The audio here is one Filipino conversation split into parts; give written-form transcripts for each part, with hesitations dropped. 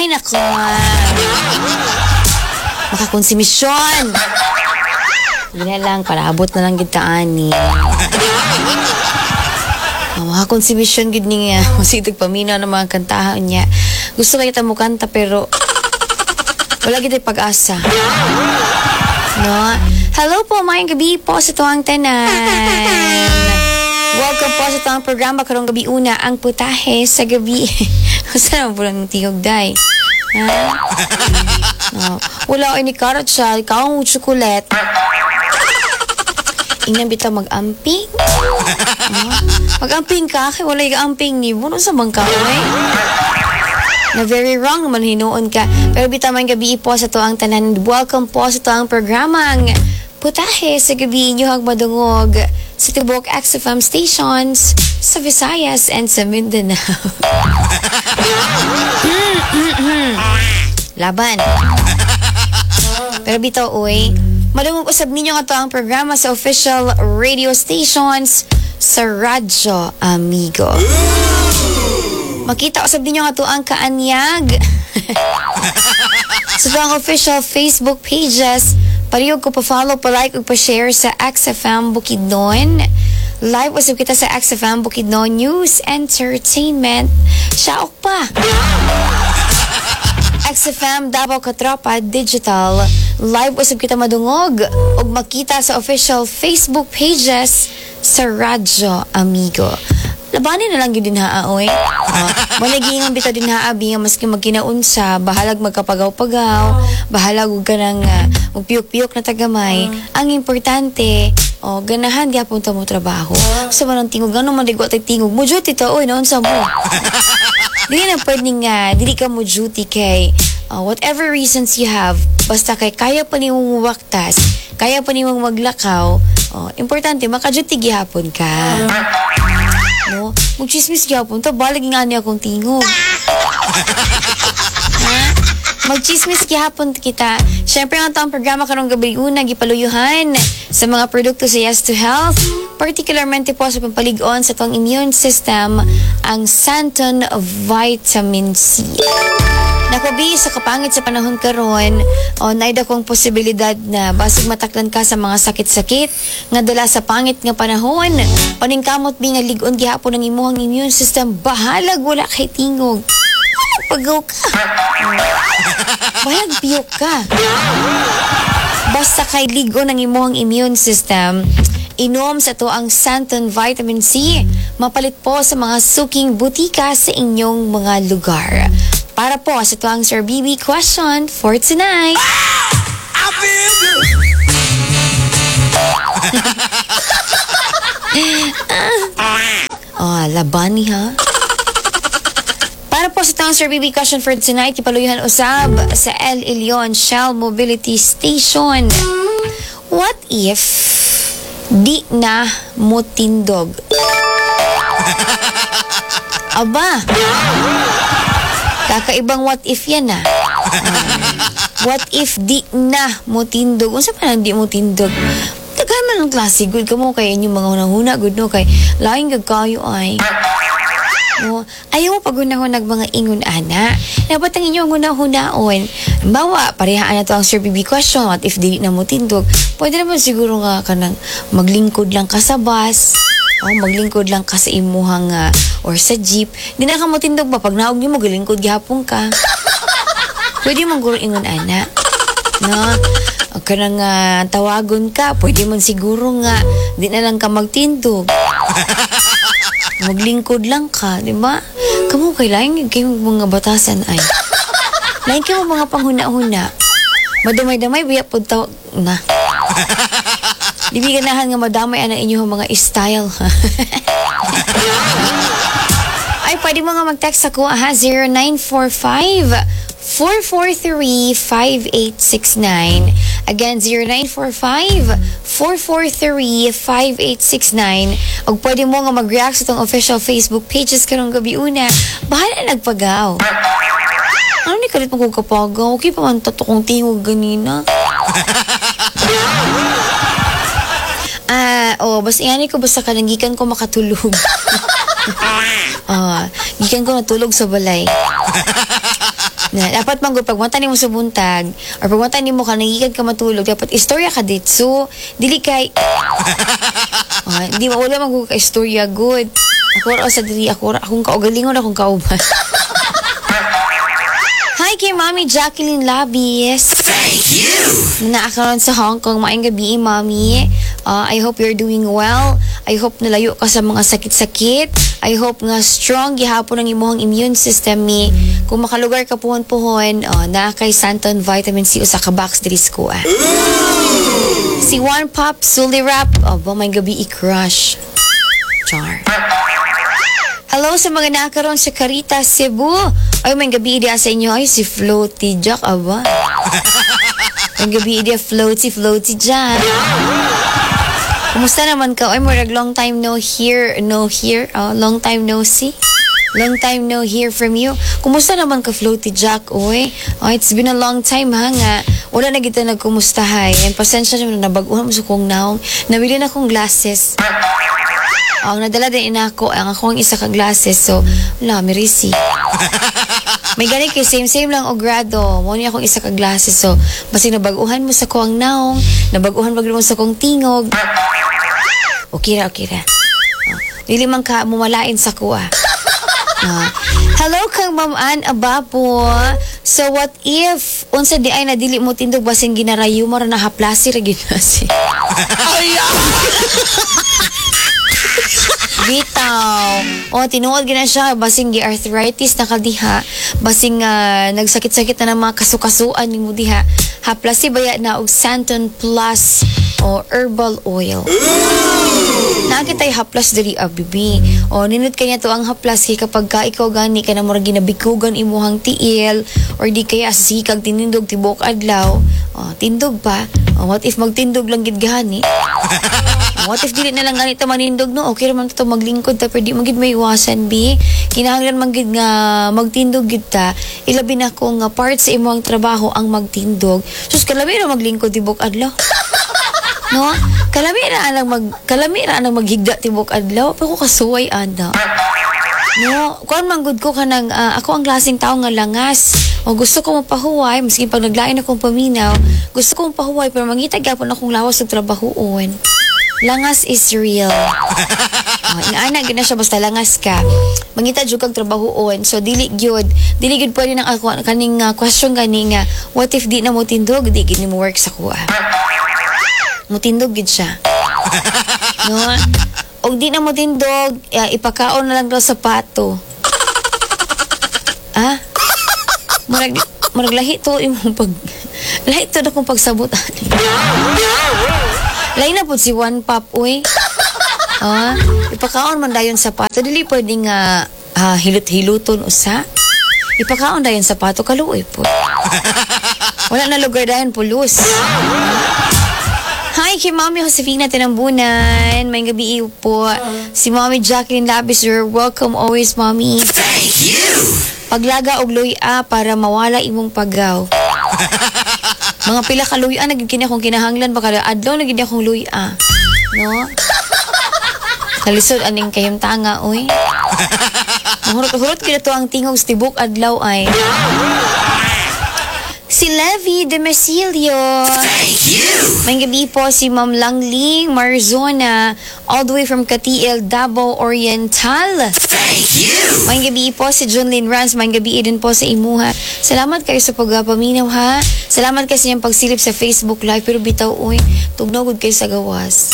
Ay, nako. Makakonsumisyon. Hindi na lang, palabot na lang kita, ani. Makakonsumisyon gid niya. Masitag pamina ng mga kantahan niya. Gusto kayo mo kanta pero wala gid pag-asa. No? Hello po, mayang gabi po sa tuwang tanan. Welcome po sa tuwang programa karong gabi una, ang putahe sa gabi. Saan po lang tingog, day? Ha? No. Wala ko ni karot siya, ikaw ang chocolate. Ingnan bitaw mag-amping. No? Mag-amping ka, kaya wala yung-amping ni mo. Ano sa bang ka, eh? Na very wrong naman hinuon ka. Pero bitaw man gabi po sa tuwang tanan. Welcome po sa tuwang programang putahe sa gabi inyo hagmadungog sa tibok XFM stations sa Visayas and sa Mindanao. Laban. Pero bitaw, uy, madungog usab ninyo nga to ang programa sa official radio stations sa Radyo Amigo. Makita usab ninyo nga to ang kaanyag sa to ang official Facebook pages. Pariyog ko pa-follow, pa-like, ug pa-share sa XFM Bukidnon. Live usab kita sa XFM Bukidnon News Entertainment. Siya pa. XFM Davao Katropa Digital. Live usab kita madungog ug makita sa official Facebook pages sa Radyo Amigo. Labanin na lang yun din haa, oy. Managingan bitaw din haa, binga maski magkinaunsa, bahalag magkapagaw-pagaw, bahalag ug kanang magpiyok-piyok na tagamay. Ang importante, ganahan gyapon ta mo trabaho. Sa manang tingog, ano man digwa tay tingog mo duty to, oy, naunsa mo. Dili na pwedeng dili ka mo duty kay whatever reasons you have, basta kay kaya pa nimong muwaktas, kaya pa nimong maglakaw, importante maka-duty gihapon ka. No? Mag-chismis gyapon ta, balag nga niya akong tingog. Ha? Mag-chismis gyapon kita. Siyempre nga ang programa karong gabi una gipaluyuhan sa mga produkto sa Yes to Health, particularmente po sa pampalig-on sa tuwang immune system, ang Santon Vitamin C. Nakubi sa kapangit sa panahon karon, naida kong posibilidad na basig mataklan ka sa mga sakit-sakit nga dala sa pangit nga panahon. Paningkamot bi nga lig-on gihapon ang imuhang immune system, bahalag wala kay tingog. Pagaw ka. Bahalag piyok ka. Basta kay lig-on ang imuhang immune system, inom sa to ang Santon Vitamin C. Mapalit po sa mga suking butika sa inyong mga lugar. Para po sa tuwang Sir BB question for tonight. I feel good. Laban ha? Para po sa tuwang Sir BB question for tonight, ipaluyuhan usab sa El Ilion Shell Mobility Station. What if di na mo tindog? Aba, kakaibang what if yan na. What if di na mo tindog? Unsa pa nang di mo tindog? Daghan man ang klase good ka mo kay inyong mga hunahuna good no kay laing gag kayo ay. Ayaw mo paghunahunag mga ingon ana. Dapat ang inyong hunahunaon. Bawa parehaan na to ang Sir BB question, what if di na mo tindog? Pwede naman siguro nga kanang maglingkod lang ka sa bus. Maglingkod lang ka sa imuhang or sa jeep. Di na ka mo tindog ba? Pag naog niyo mo, galingkod gihapon ka. Pwede mong guro ingon ana. No? Kanang tawagon ka, pwede man siguro nga, di na lang ka magtindog. Maglingkod lang ka, di ba? Kamu kay laing kayong mga batasan ay. Laing kayo mga panghuna-huna. Madamay-damay, biya po tawag na. Di bi ganahan nga madamay ang inyong mga style. Ay, pwede mo nga mag-text ako 0945-443-5869. Again, 0945-443-5869. O pwede mo nga mag-react sa itong official Facebook pages karong gabi una. Bahala nagpagaw. Ano ni kalit mo kong kapagaw? Okay pa man tato kong tingog ganina. Basta yan ko basta kananggikan ko makatulog. Gikan ko natulog sa balay. Na, dapat manggod pagmunta nimo sa buntag or pagmunta nimo ka nangigad ka matulog dapat istorya ka ditso dili kay di wala manggod ka istorya good ako ra sa diri akong kaugalingon akong kauban. Hi kay Mommy Jacqueline Labis. Thank you! Naakaroon sa Hong Kong. Maayong gabi, Mommy. I hope you're doing well. I hope nalayo ka sa mga sakit-sakit. I hope nga strong gihapon ang imong immune system mi. Kung makalugar ka puhon-puhon, na kay Santon Vitamin C usa ka box diri sa kuha. Si One Pop Sulirap. May gabi i-crush. Char. Hello sa mga nakakaroon sa Carita, Cebu. Ay, may gabi idea sa inyo. Ay, si Floaty Jack, aba. May gabi idea, Floaty Jack. Kumusta naman ka? Ay, murag long time no hear. Long time no see. Long time no hear from you. Kumusta naman ka, Floaty Jack? Oy, it's been a long time, ha nga. Wala na kita nagkumustahay. And pasensya naman na baguhan mo sa kong naong. Nabili na kong glasses. Ang nadala din inako ang akong isa ka glasses. So, wala, mirisi. May galing kay same lang o grado. Mo niya akong isa ka glasses. So, basta nabaguhan mo sa kuang naong, nabaguhan mo sa kong tingog. Okay ra. Dili man ka mumalain sa kuha. Hello kang Ma'am Ann Abapo. So what if unsa di ay nadili mo tindog basin ginarayo mo ra na haplasi ra ginasi. Bitaw. Tinuod gina siya basing gi-arthritis na kadiha. Basing nagsakit-sakit na ng mga kasukasuan ni mo diha. Haplasi baya na og Santon Plus o herbal oil. Nakitay haplas diri bibi. Ninot kanya to ang haplas kay kapag ka ikaw gani ka na murag ginabikugan imuhang tiil or di kaya sikag tinindog tibok adlaw. Tindog pa. What if magtindog lang gid gani? What if dili na lang ganito manindog no? Okay raman to maglingkod ta pero di magid may iwasan bi. Kinahanglan man gid nga magtindog gid ta. Ilabi na kung part sa imong trabaho ang magtindog. Sus kalabi ra maglingkod tibok adlaw. No? Kalamira ang maghigda tibok adlaw pero ko kasuway ana. No, kuan manggod ko kanang ako ang klaseng tao nga langas. O gusto ko mapahuway maski pag naglain akong paminaw, gusto ko mapahuway pero mangita gyapon akong lawas sa trabahoon. Langas is real. Inaana gina siya basta langas ka. Mangita jud kag trabahoon. So dili gyud pwede nang ako kaning question gani nga what if di na mo tindog di gid mo work sa kuha. Mutindog gid siya. No? Og di na mo tindog, ipakaon na lang daw sapato. Murag lahi to imong lahi to na kung pagsabutan. Lain na po si One Pop, uy. Ipakaon man dayon sapato. Dili pwedeng hilot-hiluton usa. Ipakaon dayon sapato, kaluoy po. Wala na lugar dayon pulos. Hi, kay Mami Josefina Tinambunan. May gabi po. Si Mommy Jacqueline Labis, you're welcome always, Mommy. Thank you! Paglaga og luya para mawala imong paggaw. Mga pila ka luya nagid kini akong kinahanglan baka adlaw nagid akong luya. No? Kalisod aning kahimtanga oy. Hurot-hurot kita to ang tingog tibok adlaw ay. Si Levi de Mesilio. Thank you! May gabi po si Ma'am Langling Marzona all the way from Katiil, Davao Oriental. Thank you! May gabi po si Junlyn Rans. May gabi din po sa imuha. Salamat kayo sa pagpaminaw ha. Salamat kayo sa inyong pagsilip sa Facebook Live. Pero bitaw uy, tugnogod kayo sa gawas.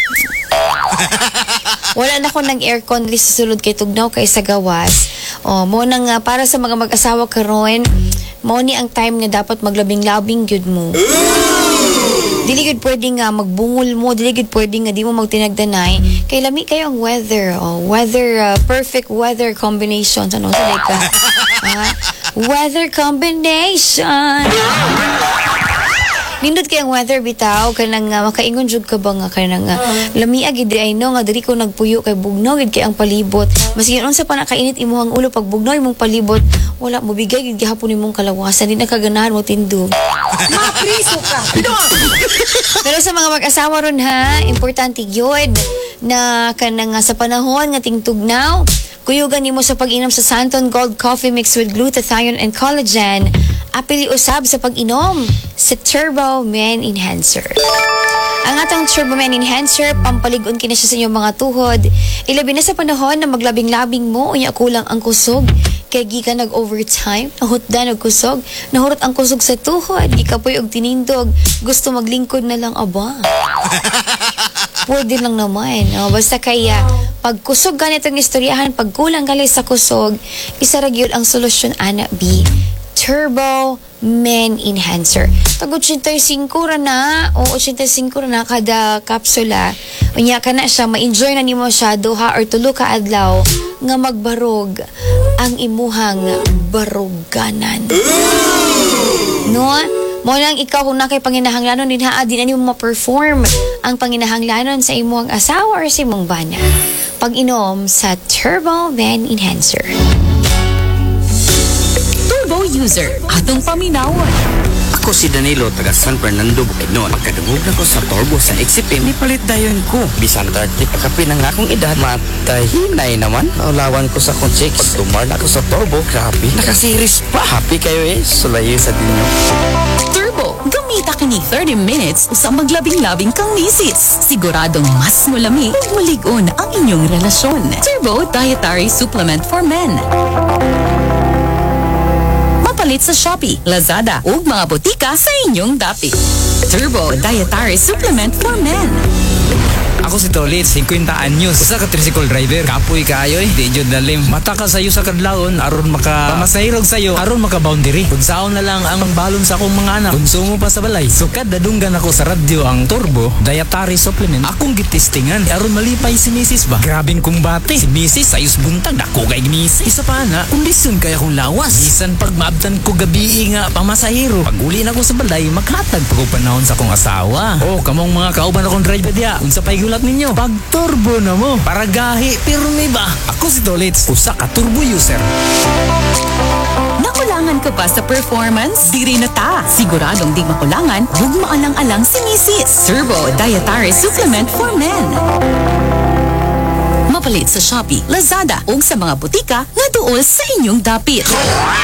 Wala na ko ng aircon list sa sulod kay tugnaw kay sa gawas. Mo nang para sa mga mag-asawa karon, mo ni ang time nga dapat maglabing-labing gyud mo. Dili gyud pwedeng magbungol mo, dili gyud pwedeng di mo magtinagdanay kay lami kayo ang weather. Perfect weather combination ano sa ka. Weather combination. Nindot kay ang weather bitaw kanang makaingon jud ka ba nga kanang lami gid ay no nga diri ko nagpuyo kay bugnaw gid kay ang palibot. Maski unsa pa nakainit imuhang ulo pag bugnaw imong palibot, wala mo bigay gid gihapon nimong kalawasan, di na kaganahan mo tindog. Mapriso ka. Pero sa mga mag-asawa ron ha, importante gyud na kanang sa panahon nga tingtugnaw, kuyugan nimo sa pag-inom sa Santon Gold Coffee mixed with glutathione and collagen. Apili usab sa pag-inom sa Turbo Men Enhancer. Ang atong Turbo Men Enhancer, pampalig-on kina siya sa inyong mga tuhod. Ilabi na sa panahon na maglabing-labing mo, unya kulang ang kusog. Kaya gikan nag-overtime, nahutdan og kusog, nahurot ang kusog sa tuhod, ikapoy og tinindog, gusto maglingkod na lang aba. Pwede lang naman. No? Basta kaya, pag kusog ganitong istoryahan, pag kulang gali sa kusog, isa ra gyud ang solusyon ana B. Turbo Men Enhancer. Tag 85 ra na o 85 ra na kada kapsula. Unya ka na siya, ma-enjoy na nimo siya duha or tulo ka adlaw nga magbarog ang imuhang baruganan. No? Mo lang ikaw kung na kay panginahanglanon din ha, di na nimo ma-perform ang panginahanglanon sa imuhang asawa or sa imong bana. Pag-inom sa Turbo Men Enhancer. Turbo user, atong paminawon. Ako si Danilo, taga San Fernando, Bukidnon. Pagkadungog na ko sa Turbo sa XCPM, nipalit dayon ko. Bisan 30 pagkapi ng akong edad, matay. Hinay naman, naulawan ko sa akong chicks. Pag tumar na ako sa Turbo, grabe, nakasiris pa. Happy kayo sulayo sa dinyo. Turbo, gamita ka ni 30 minutes sa maglabing-labing kang misis. Siguradong mas mulami ug malig-on ang inyong relasyon. Turbo Dietary Supplement for Men. Mapalit sa Shopee, Lazada ug mga botika sa inyong dapit. Turbo Dietary Supplement for Men. Ako si Tolit, 50 anyos. Usa ka tricycle driver. Kapoy kaayo di jud dalim. Mata ka sayo sa kadlawon aron maka pamasahirog sayo aron maka boundary. Kunsaon na lang ang balon sa akong mga anak. Konsumo pa sa balay. Sukad dadunggan ako sa radyo ang Turbo Dietary Supplement. Akong gitistingan aron malipay si Mrs. ba. Grabing kong bate. Si Mrs. sayos buntag dako kay Mrs. Isa pa na, kondisyon kaya kong lawas. Bisan pag maabtan ko gabi nga pamasahiro. Pag uli na ko sa balay, maghatag pa ko panahon sa akong asawa. Oh, kamong mga kauban akong driver dia. Unsa pay gulat ninyo? Pag turbo na mo. Para gahi, pirmi ba? Ako si Tolits, usa ka turbo user. Nakulangan ka pa sa performance? Diri na ta. Siguradong di makulangan, huwag maalang-alang si Mrs. Turbo Dietary Supplement for Men. Mapalit sa Shopee, Lazada ug sa mga butika nga duol sa inyong dapit.